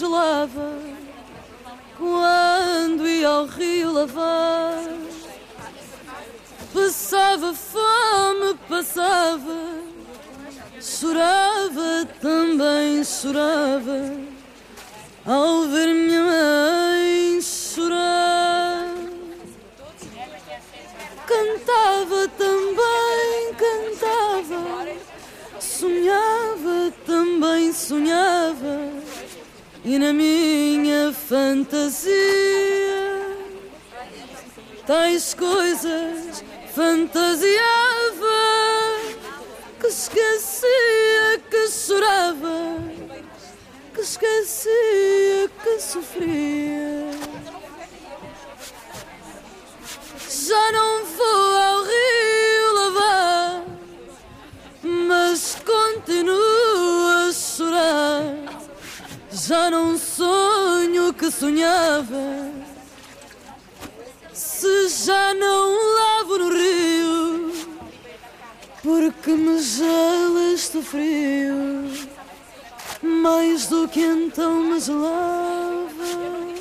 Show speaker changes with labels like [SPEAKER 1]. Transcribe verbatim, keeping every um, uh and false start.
[SPEAKER 1] gelava quando ia ao rio lavar. Passava fome, passava, chorava, também chorava, ao ver minha mãe chorar. Cantava também, cantava, sonhava, também sonhava, e na minha fantasia tais coisas fantasiava, que esquecia que chorava, que esquecia que sofria. Já não vou ao rio lavar, mas continuo a chorar. Já não sonho que sonhava, se já não lavo no rio, porque me gela este frio, mais do que então me gelava.